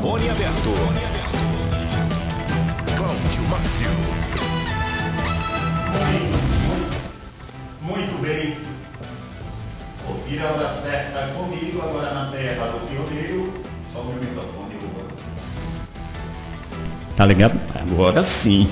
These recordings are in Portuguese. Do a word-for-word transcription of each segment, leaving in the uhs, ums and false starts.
Microfone aberto. Cláudio Márcio. Muito bem. Confira a hora certa comigo, agora na terra do pioneiro. Só o meu microfone. Tá ligado? Agora sim.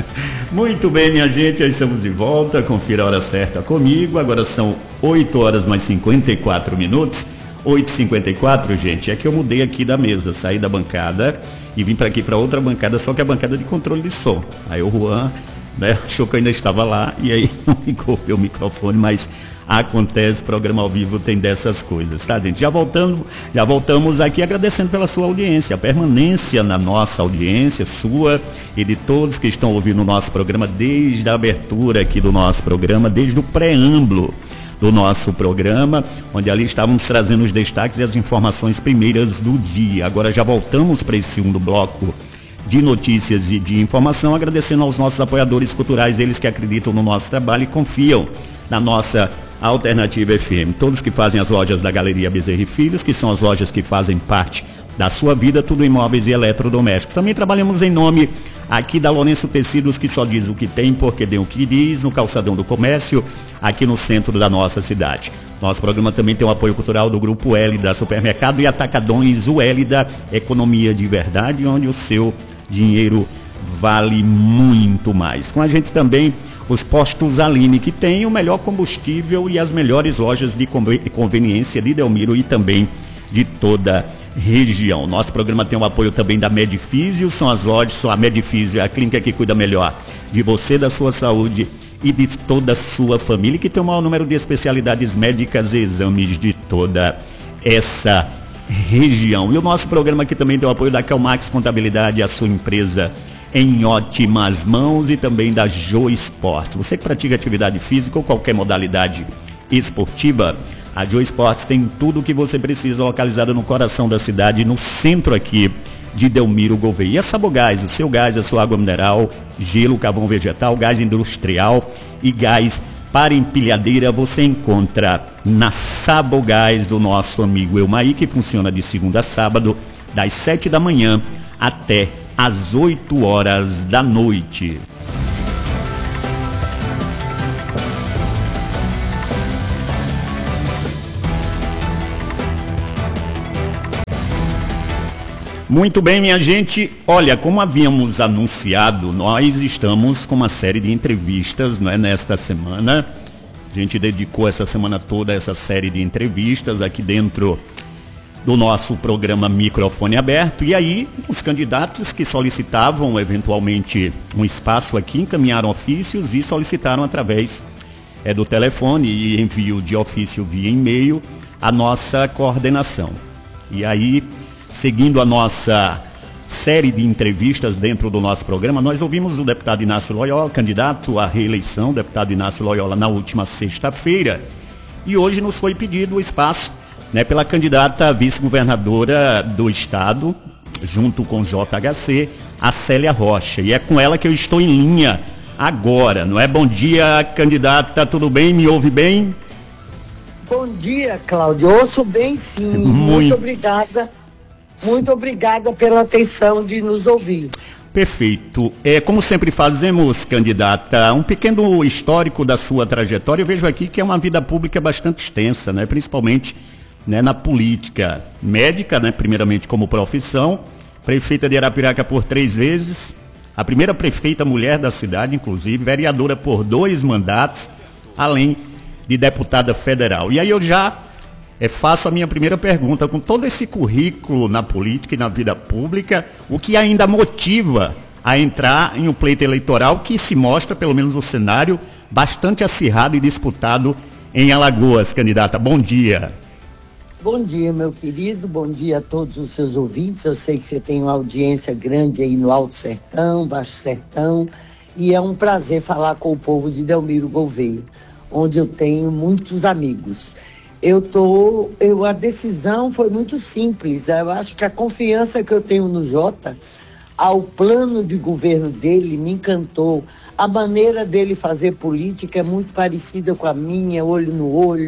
Muito bem, minha gente, aí estamos de volta. Confira a hora certa comigo. Agora são oito horas mais cinquenta e quatro minutos. oito e cinquenta e quatro, gente. É que eu mudei aqui da mesa, saí da bancada e vim para aqui para outra bancada, só que a bancada de controle de som. Aí o Juan, né, achou que eu ainda estava lá e aí não ligou o microfone, mas acontece, programa ao vivo tem dessas coisas, tá, gente? Já voltando, já voltamos aqui agradecendo pela sua audiência, a permanência na nossa audiência, sua e de todos que estão ouvindo o nosso programa desde a abertura aqui do nosso programa, desde o preâmbulo do nosso programa, onde ali estávamos trazendo os destaques e as informações primeiras do dia. Agora já voltamos para esse segundo bloco de notícias e de informação, agradecendo aos nossos apoiadores culturais, eles que acreditam no nosso trabalho e confiam na nossa Alternativa F M. Todos que fazem as lojas da Galeria Bezerra e Filhos, que são as lojas que fazem parte da sua vida, tudo imóveis e eletrodomésticos. Também trabalhamos em nome aqui da Lourenço Tecidos, que só diz o que tem, porque tem o que diz, no Calçadão do Comércio, aqui no centro da nossa cidade. Nosso programa também tem o apoio cultural do Grupo L da Supermercado e Atacadões, o L da Economia de Verdade, onde o seu dinheiro vale muito mais. Com a gente também os postos Aline, que tem o melhor combustível e as melhores lojas de conveniência de Delmiro e também de toda a região. Nosso programa tem o apoio também da Medifísio, são as lojas, só a Medifísio é a clínica que cuida melhor de você, da sua saúde e de toda a sua família, que tem o maior número de especialidades médicas e exames de toda essa região. E o nosso programa aqui também tem o apoio da Calmax Contabilidade, a sua empresa em ótimas mãos, e também da Joe Sports. Você que pratica atividade física ou qualquer modalidade esportiva, a Joe Sports tem tudo o que você precisa, localizada no coração da cidade, no centro aqui de Delmiro Gouveia. E a Sabogás, o seu gás, a sua água mineral, gelo, carvão vegetal, gás industrial e gás para empilhadeira, você encontra na Sabogás do nosso amigo Elmaí, que funciona de segunda a sábado, das sete da manhã até às oito horas da noite. Muito bem, minha gente. Olha, como havíamos anunciado, nós estamos com uma série de entrevistas, não é, nesta semana. A gente dedicou essa semana toda a essa série de entrevistas aqui dentro do nosso programa Microfone Aberto. E aí, os candidatos que solicitavam eventualmente um espaço aqui encaminharam ofícios e solicitaram através é, do telefone e envio de ofício via e-mail a nossa coordenação. E aí, seguindo a nossa série de entrevistas dentro do nosso programa, nós ouvimos o deputado Inácio Loyola, candidato à reeleição, deputado Inácio Loyola, na última sexta-feira. E hoje nos foi pedido o espaço, né, pela candidata a vice-governadora do estado, junto com o J H C, a Célia Rocha. E é com ela que eu estou em linha agora, não é? Bom dia, candidata, tudo bem? Me ouve bem? Bom dia, Cláudio. Ouço bem, sim. Muito, Muito obrigada. Muito obrigada pela atenção de nos ouvir. Perfeito. É, como sempre fazemos, candidata, um pequeno histórico da sua trajetória. Eu vejo aqui que é uma vida pública bastante extensa, né? Principalmente, né, na política. Médica, né, primeiramente como profissão, prefeita de Arapiraca por três vezes, a primeira prefeita mulher da cidade, inclusive, vereadora por dois mandatos, além de deputada federal. E aí eu já é, faço a minha primeira pergunta, com todo esse currículo na política e na vida pública, o que ainda motiva a entrar em um pleito eleitoral que se mostra, pelo menos no cenário, bastante acirrado e disputado em Alagoas, candidata. Bom dia. Bom dia, meu querido, bom dia a todos os seus ouvintes. Eu sei que você tem uma audiência grande aí no Alto Sertão, Baixo Sertão, e é um prazer falar com o povo de Delmiro Gouveia, onde eu tenho muitos amigos. Eu tô, eu, a decisão foi muito simples. Eu acho que a confiança que eu tenho no Jota, ao plano de governo dele, me encantou. A maneira dele fazer política é muito parecida com a minha, olho no olho.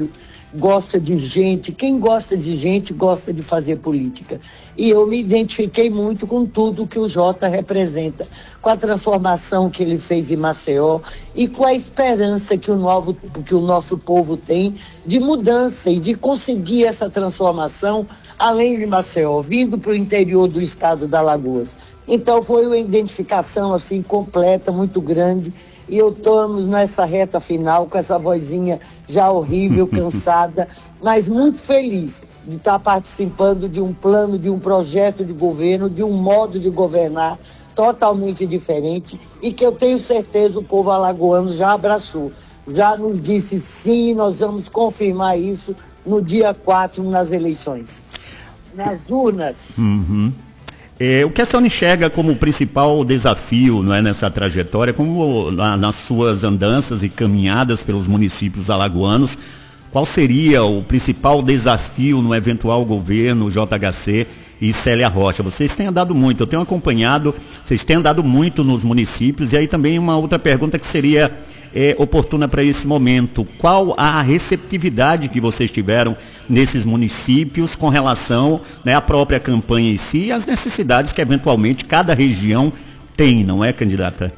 gosta de gente. Quem gosta de gente gosta de fazer política. E eu me identifiquei muito com tudo que o Jota representa, com a transformação que ele fez em Maceió e com a esperança que o, novo, que o nosso povo tem de mudança e de conseguir essa transformação além de Maceió, vindo para o interior do estado da Alagoas. Então foi uma identificação assim completa, muito grande. E eu estamos nessa reta final com essa vozinha já horrível, cansada, mas muito feliz de estar participando de um plano, de um projeto de governo, de um modo de governar totalmente diferente e que eu tenho certeza o povo alagoano já abraçou. Já nos disse sim, nós vamos confirmar isso no dia quatro nas eleições. Nas urnas. Uhum. É, o que a senhora enxerga como principal desafio, não é, nessa trajetória, como na, nas suas andanças e caminhadas pelos municípios alagoanos, qual seria o principal desafio no eventual governo J H C e Célia Rocha? Vocês têm andado muito, eu tenho acompanhado, vocês têm andado muito nos municípios, e aí também uma outra pergunta que seria é, oportuna para esse momento. Qual a receptividade que vocês tiveram nesses municípios com relação, né, à própria campanha em si e às necessidades que eventualmente cada região tem, não é, candidata?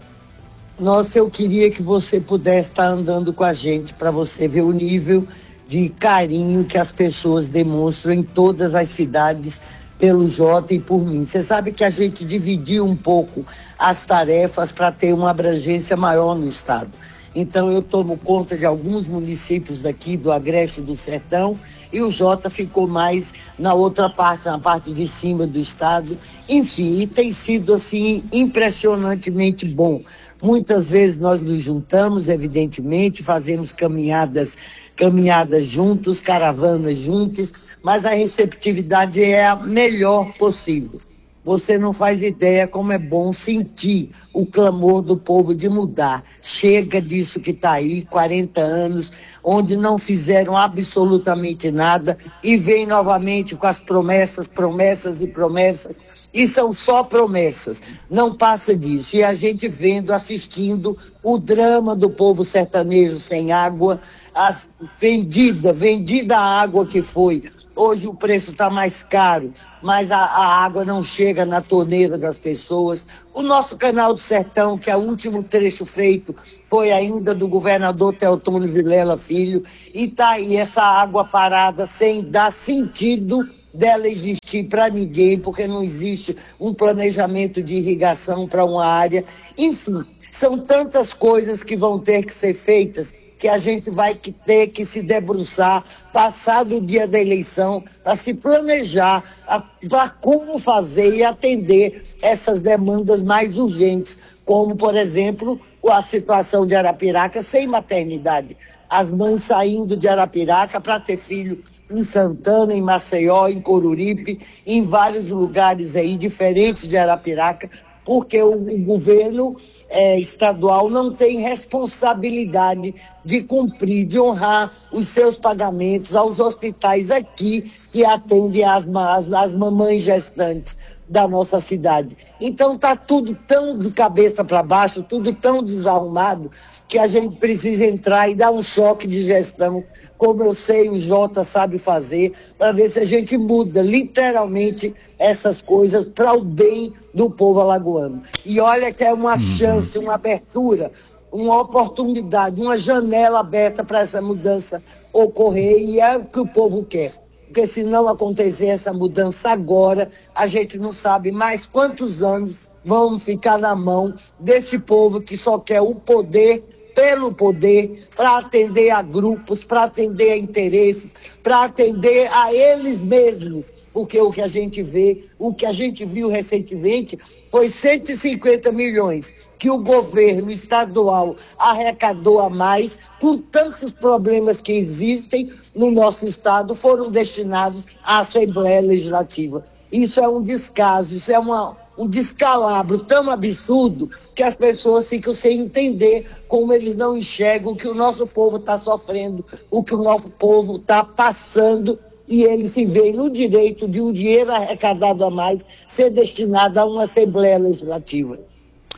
Nossa, eu queria que você pudesse estar andando com a gente para você ver o nível de carinho que as pessoas demonstram em todas as cidades pelo Jota e por mim. Você sabe que a gente dividiu um pouco as tarefas para ter uma abrangência maior no estado. Então eu tomo conta de alguns municípios daqui, do Agreste e do Sertão, e o Jota ficou mais na outra parte, na parte de cima do estado. Enfim, e tem sido assim impressionantemente bom. Muitas vezes nós nos juntamos, evidentemente, fazemos caminhadas, caminhadas juntos, caravanas juntos, mas a receptividade é a melhor possível. Você não faz ideia como é bom sentir o clamor do povo de mudar. Chega disso que está aí, quarenta anos, onde não fizeram absolutamente nada e vem novamente com as promessas, promessas e promessas. E são só promessas, não passa disso. E a gente vendo, assistindo o drama do povo sertanejo sem água, a vendida, vendida a água que foi. Hoje o preço está mais caro, mas a, a água não chega na torneira das pessoas. O nosso canal do Sertão, que é o último trecho feito, foi ainda do governador Teotônio Vilela Filho, e está aí essa água parada sem dar sentido dela existir para ninguém, porque não existe um planejamento de irrigação para uma área. Enfim, são tantas coisas que vão ter que ser feitas que a gente vai ter que se debruçar, passado o dia da eleição, para se planejar para como fazer e atender essas demandas mais urgentes, como, por exemplo, a situação de Arapiraca sem maternidade. As mães saindo de Arapiraca para ter filho em Santana, em Maceió, em Coruripe, em vários lugares aí diferentes de Arapiraca, porque o, o governo é, estadual não tem responsabilidade de cumprir, de honrar os seus pagamentos aos hospitais aqui que atendem as, as, as mamães gestantes da nossa cidade. Então está tudo tão de cabeça para baixo, tudo tão desarrumado, que a gente precisa entrar e dar um choque de gestão, como eu sei o Jota sabe fazer, para ver se a gente muda literalmente essas coisas para o bem do povo alagoano. E olha que é uma chance, uma abertura, uma oportunidade, uma janela aberta para essa mudança ocorrer, e é o que o povo quer. Porque se não acontecer essa mudança agora, a gente não sabe mais quantos anos vão ficar na mão desse povo que só quer o poder pelo poder, para atender a grupos, para atender a interesses, para atender a eles mesmos. Porque o que a gente vê, o que a gente viu recentemente foi cento e cinquenta milhões que o governo estadual arrecadou a mais, por tantos problemas que existem no nosso estado, foram destinados à Assembleia Legislativa. Isso é um descaso, isso é uma, um descalabro tão absurdo que as pessoas ficam sem entender como eles não enxergam o que o nosso povo está sofrendo, o que o nosso povo está passando, e eles se veem no direito de um dinheiro arrecadado a mais ser destinado a uma Assembleia Legislativa.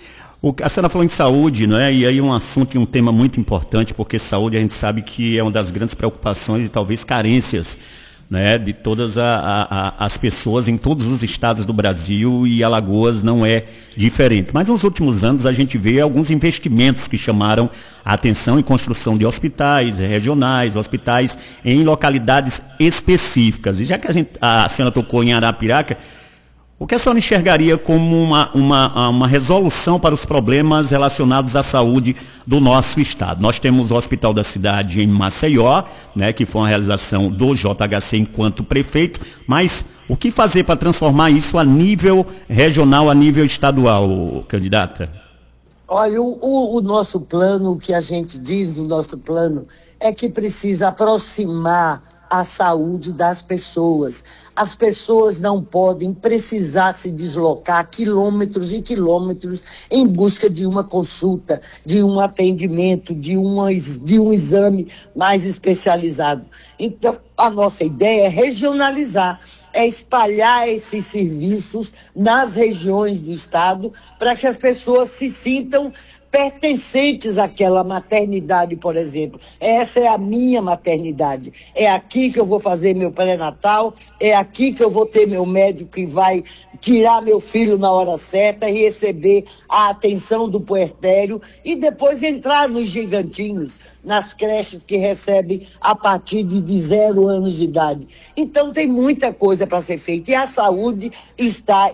O, a senhora falou em saúde, não é? E aí um assunto e um tema muito importante, porque saúde a gente sabe que é uma das grandes preocupações e talvez carências, né, de todas a, a, as pessoas em todos os estados do Brasil, e Alagoas não é diferente. Mas nos últimos anos a gente vê alguns investimentos que chamaram a atenção em construção de hospitais regionais, hospitais em localidades específicas. E já que a, gente, a senhora tocou em Arapiraca, o que a senhora enxergaria como uma, uma, uma resolução para os problemas relacionados à saúde do nosso estado? Nós temos o Hospital da Cidade em Maceió, né, que foi uma realização do J H C enquanto prefeito, mas o que fazer para transformar isso a nível regional, a nível estadual, candidata? Olha, o, o, o nosso plano, o que a gente diz do nosso plano, é que precisa aproximar a saúde das pessoas. As pessoas não podem precisar se deslocar quilômetros e quilômetros em busca de uma consulta, de um atendimento, de, uma, de um exame mais especializado. Então, a nossa ideia é regionalizar, é espalhar esses serviços nas regiões do estado para que as pessoas se sintam pertencentes àquela maternidade, por exemplo. Essa é a minha maternidade. É aqui que eu vou fazer meu pré-natal, é aqui que eu vou ter meu médico que vai tirar meu filho na hora certa e receber a atenção do puerpério e depois entrar nos gigantinhos, nas creches que recebem a partir de zero anos de idade. Então tem muita coisa para ser feita e a saúde está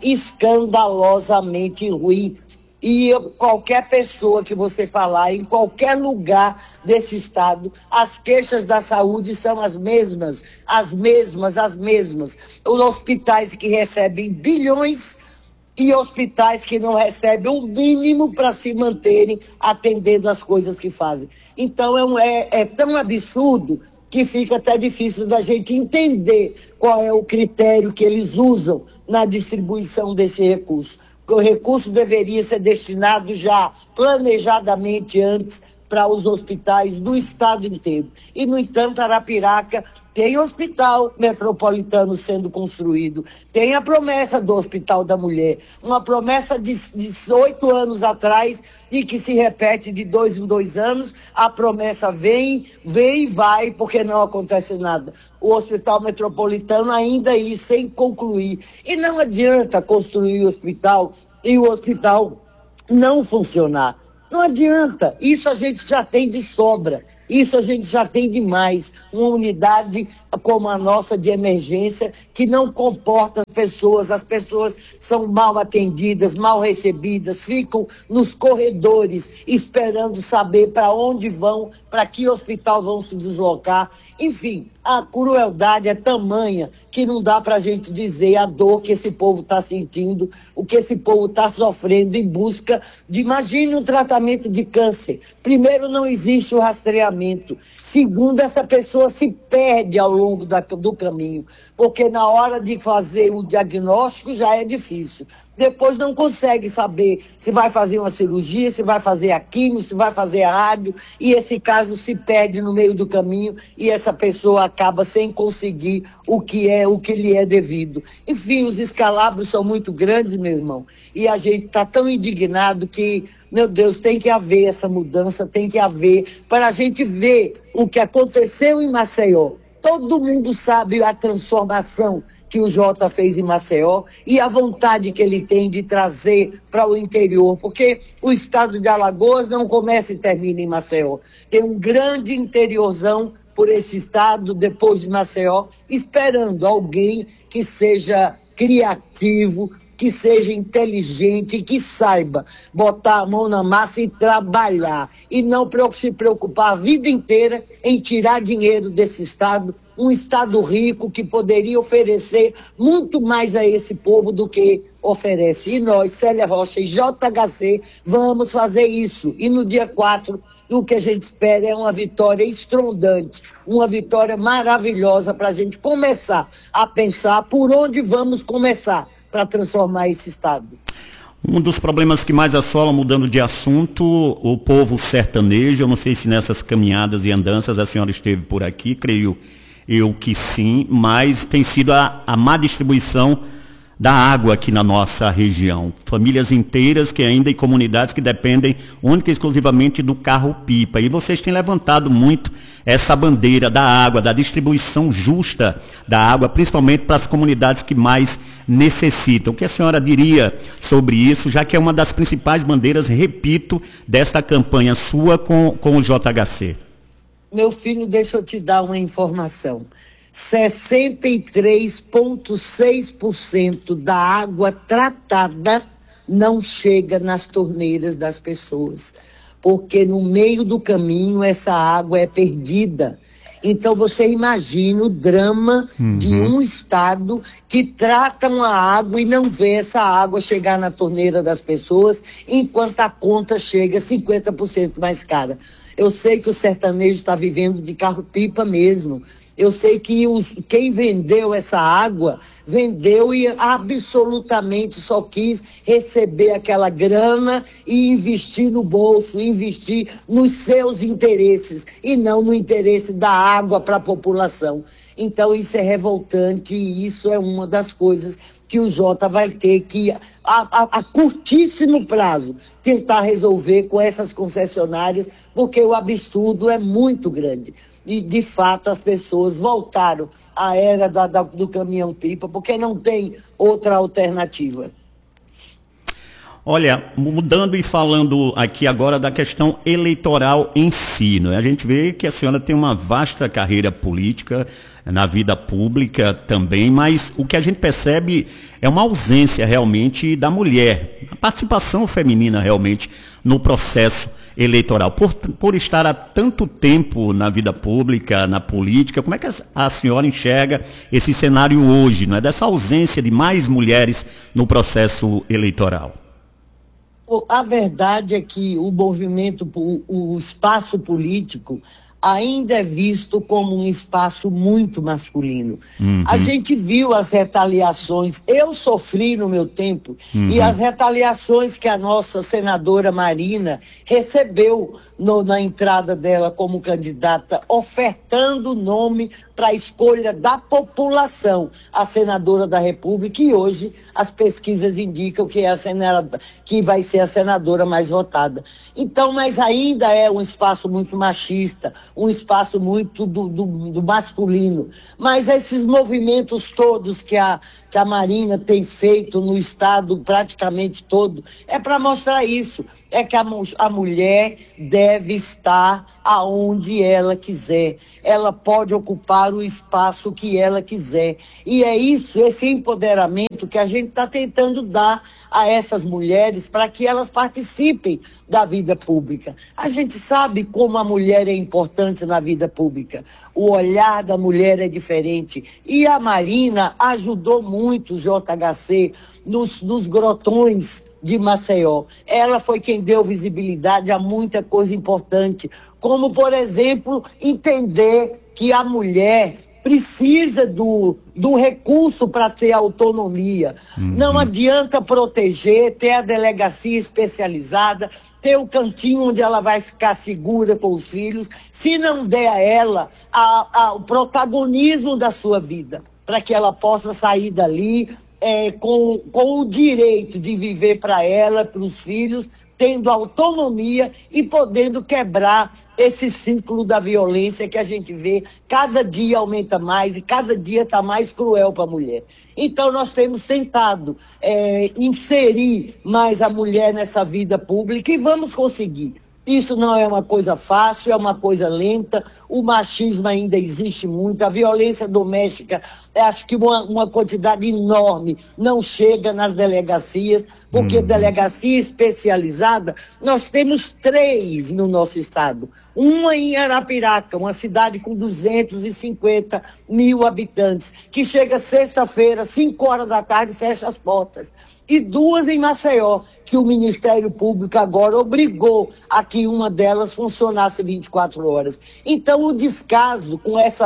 escandalosamente ruim. E eu, qualquer pessoa que você falar, em qualquer lugar desse estado, as queixas da saúde são as mesmas, as mesmas, as mesmas. Os hospitais que recebem bilhões e hospitais que não recebem o mínimo para se manterem atendendo as coisas que fazem. Então é, um, é, é tão absurdo que fica até difícil da gente entender qual é o critério que eles usam na distribuição desse recurso. O recurso deveria ser destinado já planejadamente antes para os hospitais do estado inteiro. E, no entanto, Arapiraca tem hospital metropolitano sendo construído, tem a promessa do Hospital da Mulher, uma promessa de oito anos atrás e que se repete de dois em dois anos, a promessa vem, vem e vai, porque não acontece nada. O Hospital Metropolitano ainda aí sem concluir. E não adianta construir o hospital e o hospital não funcionar. Não adianta, isso a gente já tem de sobra, isso a gente já tem demais. Uma unidade como a nossa de emergência que não comporta as pessoas, as pessoas são mal atendidas, mal recebidas, ficam nos corredores esperando saber para onde vão, para que hospital vão se deslocar. Enfim, a crueldade é tamanha que não dá para a gente dizer a dor que esse povo está sentindo, o que esse povo está sofrendo em busca de, imagine um tratamento de câncer. Primeiro, não existe o rastreamento. Segundo, essa pessoa se perde ao longo da, do caminho, porque na hora de fazer o diagnóstico já é difícil. Depois não consegue saber se vai fazer uma cirurgia, se vai fazer a quimio, se vai fazer a rádio, e esse caso se perde no meio do caminho e essa pessoa acaba sem conseguir o que é, o que lhe é devido. Enfim, os escalabros são muito grandes, meu irmão, e a gente está tão indignado que, meu Deus, tem que haver essa mudança, tem que haver, para a gente ver o que aconteceu em Maceió. Todo mundo sabe a transformação que o Jota fez em Maceió e a vontade que ele tem de trazer para o interior, porque o estado de Alagoas não começa e termina em Maceió. Tem um grande interiorzão por esse estado, depois de Maceió, esperando alguém que seja criativo, que seja inteligente, que saiba botar a mão na massa e trabalhar, e não se preocupar a vida inteira em tirar dinheiro desse estado, um estado rico que poderia oferecer muito mais a esse povo do que oferece. E nós, Célia Rocha e J H C, vamos fazer isso. E no dia quatro, o que a gente espera é uma vitória estrondante, uma vitória maravilhosa para a gente começar a pensar por onde vamos começar para transformar esse estado. Um dos problemas que mais assola, mudando de assunto, o povo sertanejo. Eu não sei se nessas caminhadas e andanças a senhora esteve por aqui, creio eu que sim, mas tem sido a, a má distribuição da água aqui na nossa região. Famílias inteiras que ainda e comunidades que dependem única e exclusivamente do carro-pipa. E vocês têm levantado muito essa bandeira da água, da distribuição justa da água, principalmente para as comunidades que mais necessitam. O que a senhora diria sobre isso, já que é uma das principais bandeiras, repito, desta campanha sua com, com o J H C? Meu filho, deixa eu te dar uma informação. sessenta e três vírgula seis por cento da água tratada não chega nas torneiras das pessoas, porque no meio do caminho essa água é perdida. Então você imagina o drama uhum. de um estado que trata uma água e não vê essa água chegar na torneira das pessoas, enquanto a conta chega cinquenta por cento mais cara. Eu sei que o sertanejo está vivendo de carro-pipa mesmo. Eu sei que os, quem vendeu essa água, vendeu e absolutamente só quis receber aquela grana e investir no bolso, investir nos seus interesses e não no interesse da água para a população. Então isso é revoltante e isso é uma das coisas que o Jota vai ter que, a, a, a curtíssimo prazo, tentar resolver com essas concessionárias, porque o absurdo é muito grande. E, de fato, as pessoas voltaram à era da, da, do caminhão-pipa, porque não tem outra alternativa. Olha, mudando e falando aqui agora da questão eleitoral em si, né? A gente vê que a senhora tem uma vasta carreira política na vida pública também, mas o que a gente percebe é uma ausência realmente da mulher, a participação feminina realmente no processo eleitoral. Por, por estar há tanto tempo na vida pública, na política, como é que a, a senhora enxerga esse cenário hoje, não é? Dessa ausência de mais mulheres no processo eleitoral? A verdade é que o movimento, o, o espaço político ainda é visto como um espaço muito masculino. Uhum. A gente viu as retaliações, eu sofri no meu tempo, uhum. e as retaliações que a nossa senadora Marina recebeu no, na entrada dela como candidata, ofertando o nome para a escolha da população, a senadora da República, e hoje as pesquisas indicam que, é a senadora, que vai ser a senadora mais votada. Então, mas ainda é um espaço muito machista, um espaço muito do, do, do masculino. Mas esses movimentos todos que a, que a Marina tem feito no estado praticamente todo, é para mostrar isso. É que a, a mulher deve estar aonde ela quiser. Ela pode ocupar o espaço que ela quiser. E é isso, esse empoderamento que a gente está tentando dar a essas mulheres para que elas participem da vida pública. A gente sabe como a mulher é importante na vida pública. O olhar da mulher é diferente. E a Marina ajudou muito o J H C nos, nos grotões de Maceió. Ela foi quem deu visibilidade a muita coisa importante, como, por exemplo, entender que a mulher precisa do, do recurso para ter autonomia. Uhum. Não adianta proteger, ter a delegacia especializada, ter o cantinho onde ela vai ficar segura com os filhos, se não der a ela a, a, o protagonismo da sua vida, para que ela possa sair dali é, com, com o direito de viver para ela, para os filhos, tendo autonomia e podendo quebrar esse ciclo da violência que a gente vê cada dia aumenta mais e cada dia está mais cruel para a mulher. Então nós temos tentado é, inserir mais a mulher nessa vida pública e vamos conseguir. Isso não é uma coisa fácil, é uma coisa lenta, o machismo ainda existe muito, a violência doméstica, acho que uma, uma quantidade enorme não chega nas delegacias, porque hum. delegacia especializada, nós temos três no nosso estado. Uma em Arapiraca, uma cidade com duzentos e cinquenta mil habitantes, que chega sexta-feira, cinco horas da tarde, fecha as portas. E duas em Maceió, que o Ministério Público agora obrigou a que uma delas funcionasse vinte e quatro horas. Então, o descaso com essa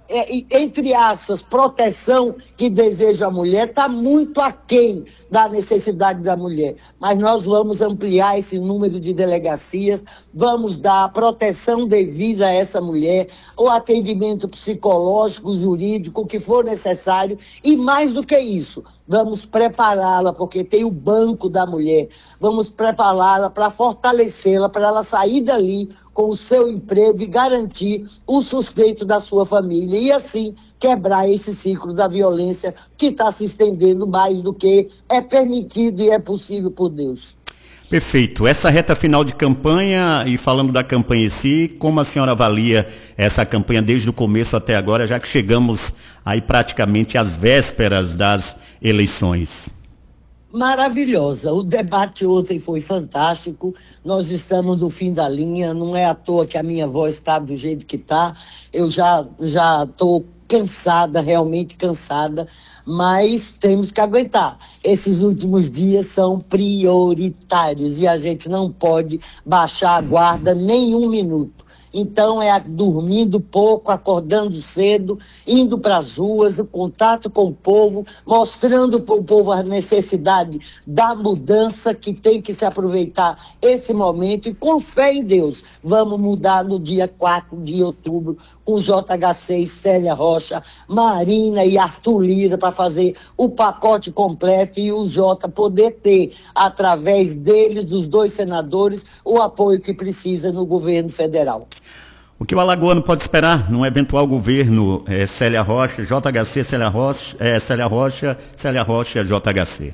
é, entre aspas, proteção que deseja a mulher, está muito aquém da necessidade da mulher. Mas nós vamos ampliar esse número de delegacias, vamos dar a proteção devida a essa mulher, o atendimento psicológico, jurídico, o que for necessário, e mais do que isso, vamos prepará-la, porque tem o Banco da Mulher, vamos prepará-la para fortalecê-la, para ela sair dali com o seu emprego e garantir o sustento da sua família, e assim quebrar esse ciclo da violência que está se estendendo mais do que é permitido e é possível por Deus. Perfeito. Essa reta final de campanha, e falando da campanha em si, como a senhora avalia essa campanha desde o começo até agora, já que chegamos aí praticamente às vésperas das eleições? Maravilhosa. O debate ontem foi fantástico. Nós estamos no fim da linha. Não é à toa que a minha voz está do jeito que está. Eu já já estou cansada, realmente cansada, mas temos que aguentar. Esses últimos dias são prioritários e a gente não pode baixar a guarda nem um minuto. Então é dormindo pouco, acordando cedo, indo para as ruas, o contato com o povo, mostrando para o povo a necessidade da mudança, que tem que se aproveitar esse momento, e com fé em Deus, vamos mudar no dia quatro de outubro, com J H C e Célia Rocha, Marina e Arthur Lira, para fazer o pacote completo e o Jota poder ter, através deles, dos dois senadores, o apoio que precisa no governo federal. O que o alagoano pode esperar num eventual governo é, Célia Rocha, J H C, Célia Rocha, é, Célia Rocha, Célia Rocha, J H C?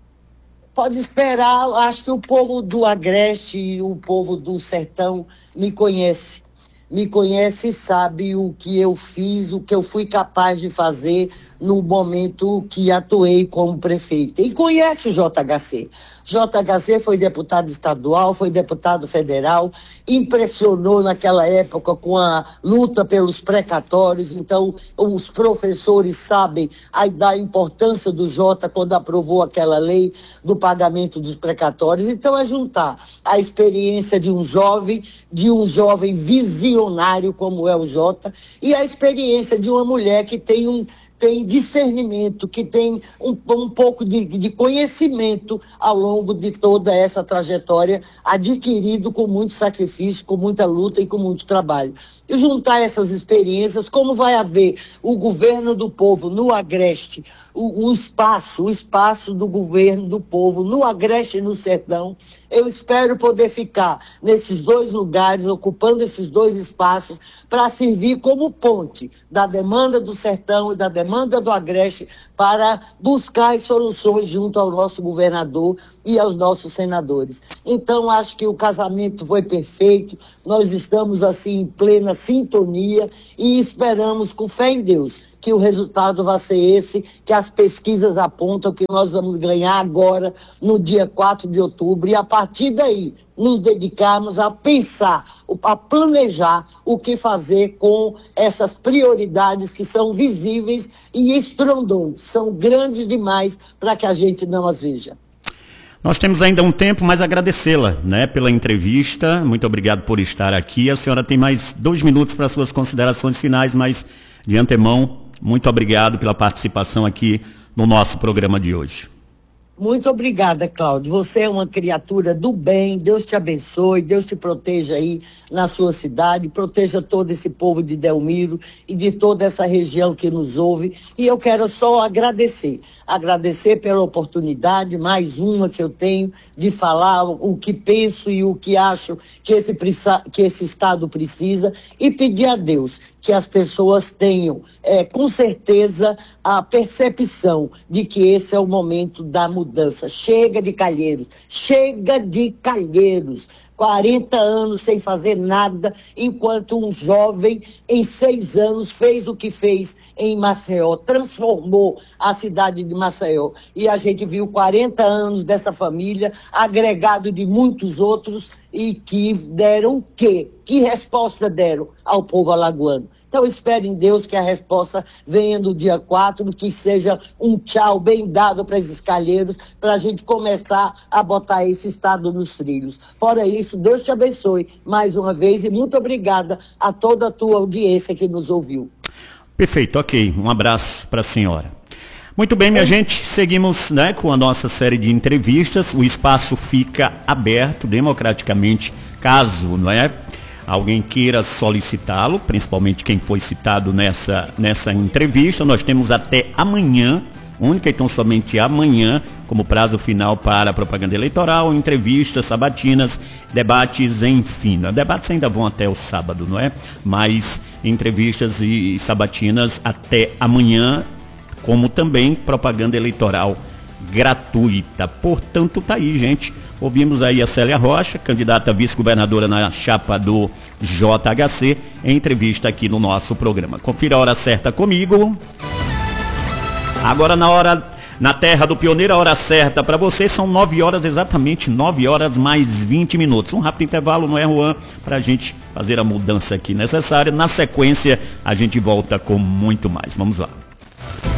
Pode esperar, acho que o povo do Agreste e o povo do Sertão me conhece. Me conhece e sabe o que eu fiz, o que eu fui capaz de fazer no momento que atuei como prefeita. E conhece o J H C. J H C foi deputado estadual, foi deputado federal, impressionou naquela época com a luta pelos precatórios. Então, os professores sabem a, da importância do Jota quando aprovou aquela lei do pagamento dos precatórios. Então, é juntar a experiência de um jovem, de um jovem visionário como é o Jota, e a experiência de uma mulher que tem um tem discernimento, que tem um, um pouco de, de conhecimento ao longo de toda essa trajetória, adquirido com muito sacrifício, com muita luta e com muito trabalho. E juntar essas experiências, como vai haver o governo do povo no Agreste, o, o espaço, o espaço do governo do povo no Agreste e no Sertão, eu espero poder ficar nesses dois lugares, ocupando esses dois espaços, para servir como ponte da demanda do Sertão e da demanda do Agreste, para buscar as soluções junto ao nosso governador e aos nossos senadores. Então, acho que o casamento foi perfeito, nós estamos assim em plena sintonia e esperamos, com fé em Deus, que o resultado vai ser esse, que as pesquisas apontam que nós vamos ganhar agora, no dia quatro de outubro, e a partir daí nos dedicarmos a pensar, a planejar o que fazer com essas prioridades que são visíveis e estrondosas, são grandes demais para que a gente não as veja. Nós temos ainda um tempo, mas agradecê-la, né, pela entrevista. Muito obrigado por estar aqui. A senhora tem mais dois minutos para suas considerações finais, mas de antemão, muito obrigado pela participação aqui no nosso programa de hoje. Muito obrigada, Cláudio. Você é uma criatura do bem. Deus te abençoe, Deus te proteja aí na sua cidade, proteja todo esse povo de Delmiro e de toda essa região que nos ouve. E eu quero só agradecer, agradecer pela oportunidade, mais uma que eu tenho, de falar o que penso e o que acho que esse, que esse Estado precisa, e pedir a Deus que as pessoas tenham, é, com certeza, a percepção de que esse é o momento da mudança. Chega de Calheiros, chega de Calheiros. quarenta anos sem fazer nada, enquanto um jovem, em seis anos, fez o que fez em Maceió, transformou a cidade de Maceió. E a gente viu quarenta anos dessa família, agregado de muitos outros, e que deram o quê? Que resposta deram ao povo alagoano? Então, espero em Deus que a resposta venha no dia quatro, que seja um tchau bem dado para esses calheiros, para a gente começar a botar esse Estado nos trilhos. Fora isso, Deus te abençoe mais uma vez e muito obrigada a toda a tua audiência que nos ouviu. Perfeito, ok. Um abraço para a senhora. Muito bem, minha gente, seguimos, né, com a nossa série de entrevistas. O espaço fica aberto democraticamente, caso, não é, alguém queira solicitá-lo, principalmente quem foi citado nessa, nessa entrevista. Nós temos até amanhã, única e tão somente amanhã, como prazo final para a propaganda eleitoral, entrevistas, sabatinas, debates, enfim. Debates ainda vão até o sábado, não é? Mas entrevistas e sabatinas até amanhã, como também propaganda eleitoral gratuita. Portanto, tá aí, gente. Ouvimos aí a Célia Rocha, candidata a vice-governadora na chapa do J H C, em entrevista aqui no nosso programa. Confira a hora certa comigo. Agora na hora, na terra do pioneiro, a hora certa para você são nove horas, exatamente nove horas mais vinte minutos. Um rápido intervalo, não é, Juan? Para a gente fazer a mudança aqui necessária. Na sequência, a gente volta com muito mais. Vamos lá.